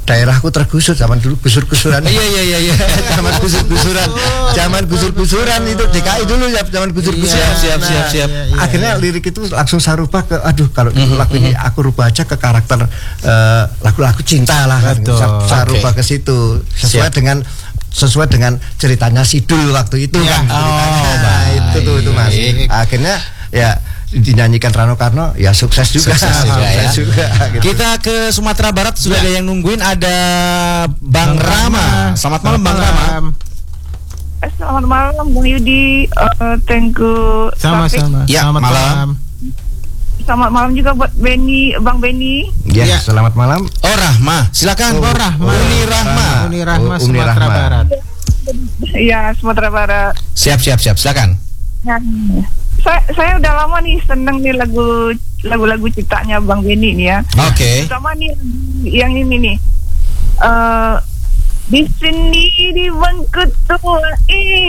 daerahku tergusur zaman dulu gusur-gusuran. Iya. Zaman gusur-gusuran itu DKI dulu ya, zaman gusur-gusuran. Siap. Akhirnya lirik itu langsung saya rubah ke kalau lagu ini aku rubah aja ke karakter lagu-lagu cinta lah kan. Saya rubah ke situ sesuai dengan ceritanya Sidul waktu itu kan. Itu Mas. Akhirnya ya dinyanyikan Rano Karno ya sukses juga gitu. Kita ke Sumatera Barat sudah ada yang nungguin, ada Bang Rama. Selamat malam Bang Rama. Selamat malam Bung Yudi, thank you. Sama-sama. Ya, Selamat malam. Selamat malam juga buat Bang Benny. Ya, selamat malam. Oh Rahma, silakan. Uni Rahma Sumatera Barat. Ya, Sumatera Barat. Siap, silakan. Ya. Saya udah lama nih seneng nih lagu-lagu ciptanya Bang Benny nih ya. Oke. Sama nih yang ini nih. Di sini di bangku tua